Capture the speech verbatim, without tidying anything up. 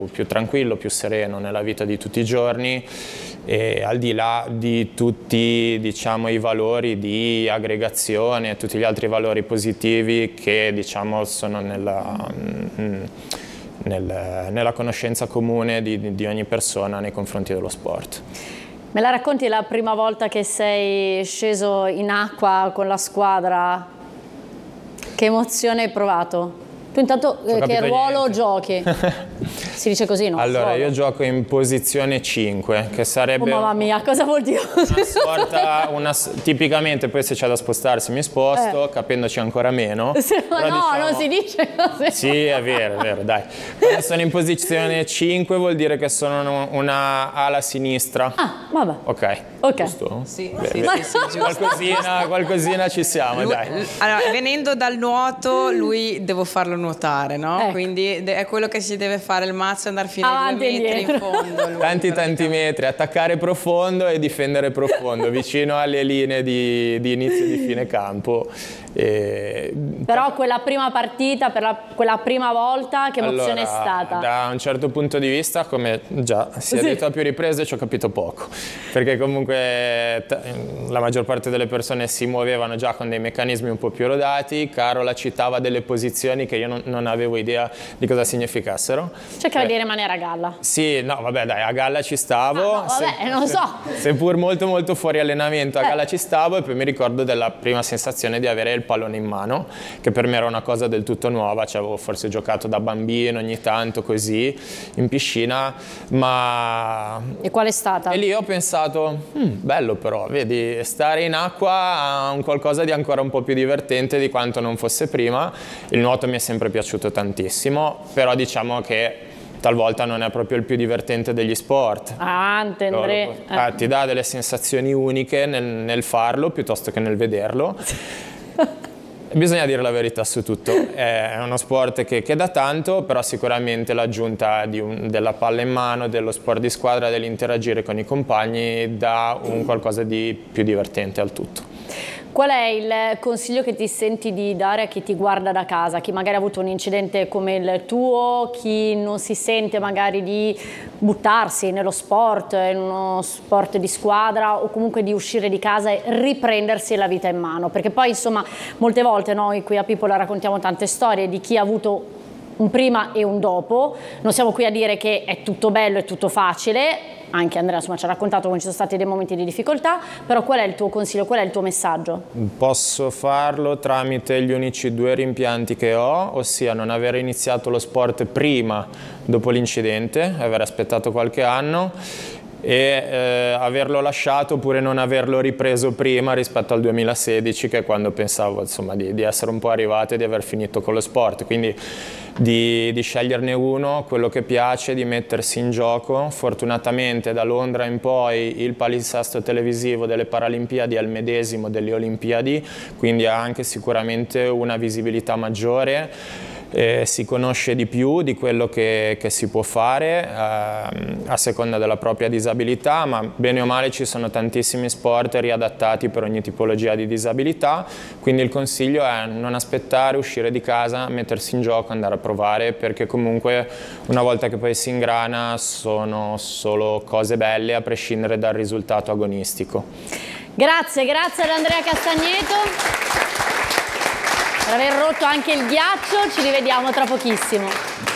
più tranquillo, più sereno nella vita di tutti i giorni, e al di là di tutti, diciamo, i valori di aggregazione e tutti gli altri valori positivi che, diciamo, sono nella, nel, nella conoscenza comune di, di ogni persona nei confronti dello sport. Me la racconti la prima volta che sei sceso in acqua con la squadra? Che emozione hai provato? Tu intanto eh, che ruolo niente. giochi? Si dice così, no? Allora, ruolo. io gioco in posizione cinque, che sarebbe... Oh mamma mia, cosa vuol dire? Una sorta, una, tipicamente poi se c'è da spostarsi mi sposto, Eh. capendoci ancora meno. Se, ma però, no, diciamo, non si dice così. Sì, è vero, è vero, dai. Quando sono in posizione cinque vuol dire che sono una ala sinistra. Ah, vabbè. Ok. Ok. Giusto? Sì, Beh, sì, beh, sì, sì, giusto. Qualcosina, qualcosina ci siamo, Lui- dai. allora, venendo dal nuoto, lui devo farlo nuotare, no? Ecco. Quindi de- è quello che si deve fare il mazzo, andare fino ai Avanti due e metri in indietro. fondo. lui, Tanti tanti metri, attaccare profondo e difendere profondo, vicino alle linee di, di inizio e di fine campo. E... Però quella prima partita, per la, quella prima volta, che emozione Allora, è stata? Da un certo punto di vista, come già si è Sì. detto a più riprese, ci ho capito poco, perché comunque t- la maggior parte delle persone si muovevano già con dei meccanismi un po' più rodati. Carola citava delle posizioni che io non, non avevo idea di cosa significassero. Cercava Eh, di rimanere a galla. Sì, no, vabbè, dai, a galla ci stavo. Ah, no, vabbè, non so. Seppur molto molto fuori allenamento, a Eh. galla ci stavo, e poi mi ricordo della prima sensazione di avere il pallone in mano, che per me era una cosa del tutto nuova. Ci avevo forse giocato da bambino ogni tanto così in piscina, ma E qual è stata? e lì ho pensato, "Mm, bello però, vedi, stare in acqua ha un qualcosa di ancora un po' più divertente di quanto non fosse prima". Il nuoto mi è sempre piaciuto tantissimo, però diciamo che talvolta non è proprio il più divertente degli sport. Ah, André. Loro- ah, ti dà delle sensazioni uniche nel, nel farlo piuttosto che nel vederlo. Bisogna dire la verità su tutto, è uno sport che, che dà tanto, però sicuramente l'aggiunta di un- della palla in mano, dello sport di squadra, dell'interagire con i compagni dà un qualcosa di più divertente al tutto. Qual è il consiglio che ti senti di dare a chi ti guarda da casa, chi magari ha avuto un incidente come il tuo, chi non si sente magari di buttarsi nello sport, in uno sport di squadra, o comunque di uscire di casa e riprendersi la vita in mano? Perché poi insomma molte volte noi qui a People raccontiamo tante storie di chi ha avuto un prima e un dopo. Non siamo qui a dire che è tutto bello e tutto facile, anche Andrea insomma ci ha raccontato come ci sono stati dei momenti di difficoltà, però qual è il tuo consiglio, qual è il tuo messaggio? Posso farlo tramite gli unici due rimpianti che ho, ossia non aver iniziato lo sport prima dopo l'incidente, aver aspettato qualche anno, e eh, averlo lasciato oppure non averlo ripreso prima rispetto al duemilasedici, che è quando pensavo insomma di, di essere un po' arrivato e di aver finito con lo sport. Quindi di, di sceglierne uno, quello che piace, di mettersi in gioco. Fortunatamente da Londra in poi il palinsesto televisivo delle Paralimpiadi è il medesimo delle Olimpiadi, quindi ha anche sicuramente una visibilità maggiore. Eh, si conosce di più di quello che, che si può fare eh, a seconda della propria disabilità, ma bene o male ci sono tantissimi sport riadattati per ogni tipologia di disabilità, quindi il consiglio è non aspettare, uscire di casa, mettersi in gioco, andare a provare, perché comunque una volta che poi si ingrana sono solo cose belle a prescindere dal risultato agonistico. Grazie, grazie ad Andrea Castagneto per aver rotto anche il ghiaccio, ci rivediamo tra pochissimo.